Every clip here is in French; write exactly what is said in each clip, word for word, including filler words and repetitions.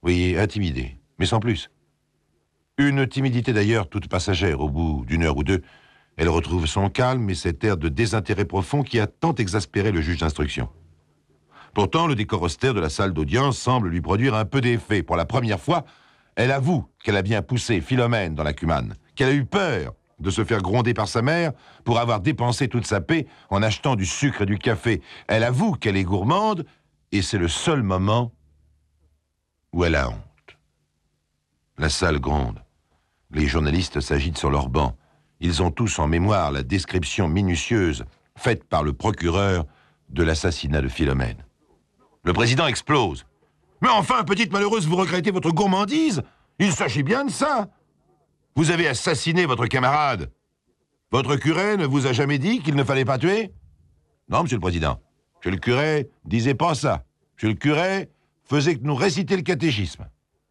Oui, intimidée, mais sans plus. Une timidité d'ailleurs toute passagère. Au bout d'une heure ou deux, elle retrouve son calme et cet air de désintérêt profond qui a tant exaspéré le juge d'instruction. Pourtant, le décor austère de la salle d'audience semble lui produire un peu d'effet. Pour la première fois, elle avoue qu'elle a bien poussé Philomène dans la cumane, qu'elle a eu peur de se faire gronder par sa mère pour avoir dépensé toute sa paix en achetant du sucre et du café. Elle avoue qu'elle est gourmande et c'est le seul moment où elle a honte. La salle gronde. Les journalistes s'agitent sur leurs bancs. Ils ont tous en mémoire la description minutieuse faite par le procureur de l'assassinat de Philomène. Le président explose. « Mais enfin, petite malheureuse, vous regrettez votre gourmandise? Il s'agit bien de ça. Vous avez assassiné votre camarade. Votre curé ne vous a jamais dit qu'il ne fallait pas tuer? » « Non, monsieur le président. Monsieur le curé disait pas ça. Monsieur le curé faisait que nous réciter le catéchisme. »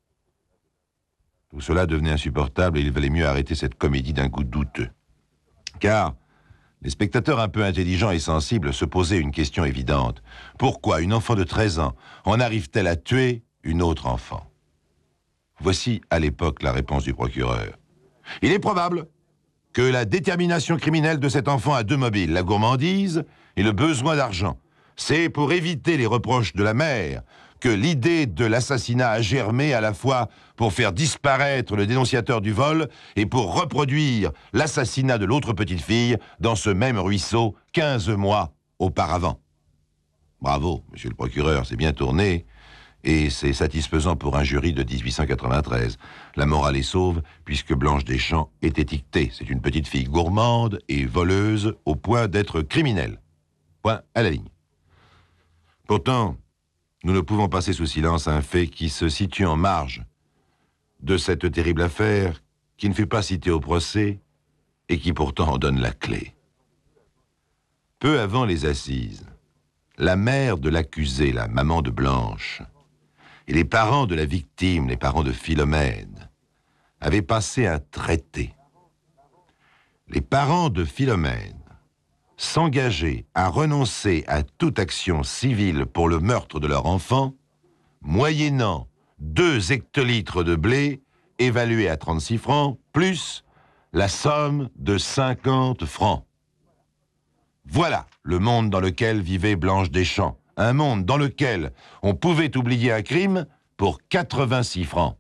Tout cela devenait insupportable et il valait mieux arrêter cette comédie d'un goût douteux. Car les spectateurs un peu intelligents et sensibles se posaient une question évidente. Pourquoi une enfant de treize ans en arrive-t-elle à tuer une autre enfant? Voici à l'époque la réponse du procureur. Il est probable que la détermination criminelle de cet enfant a deux mobiles, la gourmandise et le besoin d'argent. C'est pour éviter les reproches de la mère que l'idée de l'assassinat a germé à la fois pour faire disparaître le dénonciateur du vol et pour reproduire l'assassinat de l'autre petite fille dans ce même ruisseau quinze mois auparavant. Bravo, monsieur le procureur, c'est bien tourné et c'est satisfaisant pour un jury de dix-huit cent quatre-vingt-treize. La morale est sauve puisque Blanche Deschamps est étiquetée. C'est une petite fille gourmande et voleuse au point d'être criminelle. Point à la ligne. Pourtant, nous ne pouvons passer sous silence un fait qui se situe en marge de cette terrible affaire, qui ne fut pas citée au procès et qui pourtant en donne la clé. Peu avant les assises, la mère de l'accusé, la maman de Blanche, et les parents de la victime, les parents de Philomène, avaient passé un traité. Les parents de Philomène s'engager à renoncer à toute action civile pour le meurtre de leur enfant, moyennant deux hectolitres de blé évalués à trente-six francs, plus la somme de cinquante francs. Voilà le monde dans lequel vivait Blanche Deschamps, un monde dans lequel on pouvait oublier un crime pour quatre-vingt-six francs.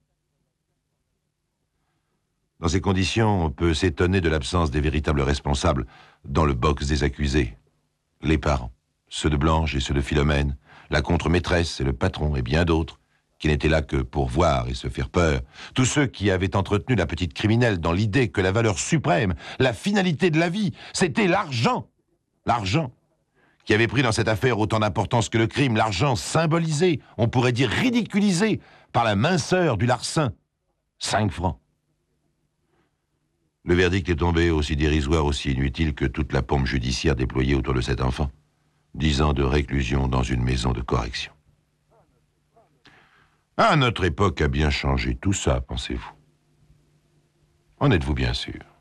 Dans ces conditions, on peut s'étonner de l'absence des véritables responsables dans le box des accusés. Les parents, ceux de Blanche et ceux de Philomène, la contre-maîtresse et le patron et bien d'autres, qui n'étaient là que pour voir et se faire peur. Tous ceux qui avaient entretenu la petite criminelle dans l'idée que la valeur suprême, la finalité de la vie, c'était l'argent. L'argent, qui avait pris dans cette affaire autant d'importance que le crime, l'argent symbolisé, on pourrait dire ridiculisé, par la minceur du larcin. Cinq francs. Le verdict est tombé aussi dérisoire, aussi inutile que toute la pompe judiciaire déployée autour de cet enfant. Dix ans de réclusion dans une maison de correction. Ah, notre époque a bien changé tout ça, pensez-vous? En êtes-vous bien sûr?